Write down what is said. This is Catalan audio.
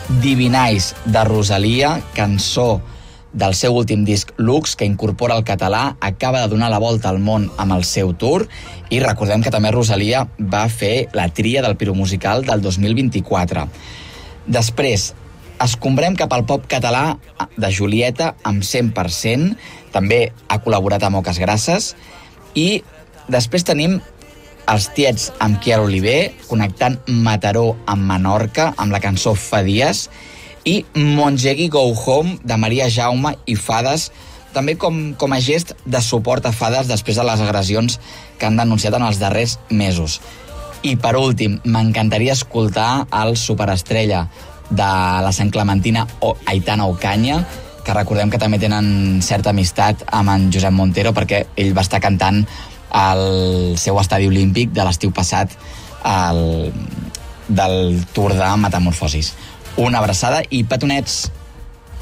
Divinais, de Rosalia, cançó del seu últim disc Lux, que incorpora el català, acaba de donar la volta al món amb el seu tour, i recordem que també Rosalia va fer la tria del Piromusical del 2024. Després, escombrem cap al pop català de Julieta amb 100%, també ha col·laborat amb Oques Grasses, i després tenim els Tiets amb Kiara Oliver, connectant Mataró amb Menorca, amb la cançó Fa Dies, i Mongegui Go Home, de Maria Jaume i Fades, també com a gest de suport a Fades després de les agressions que han denunciat en els darrers mesos. I per últim, m'encantaria escoltar el superestrella de la Sant Clementina, Aitana Ocaña, que recordem que també tenen certa amistat amb en Josep Montero, perquè ell va estar cantant al seu estadi olímpic de l'estiu passat del Tour de Metamorfosis. Una abraçada i petonets!